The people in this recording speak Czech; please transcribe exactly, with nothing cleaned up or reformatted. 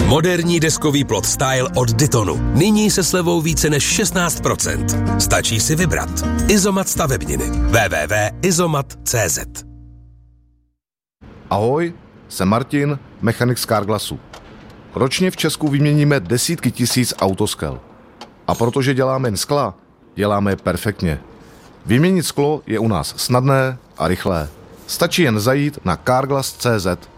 Moderní deskový plot style od Ditonu. Nyní se slevou více než šestnáct procent. Stačí si vybrat. Izomat stavebniny. w w w tečka izomat tečka c z. Ahoj, jsem Martin, mechanik z Carglassu. Ročně v Česku vyměníme desítky tisíc autoskel. A protože děláme jen skla, děláme je perfektně. Vyměnit sklo je u nás snadné a rychlé. Stačí jen zajít na carglass tečka c z.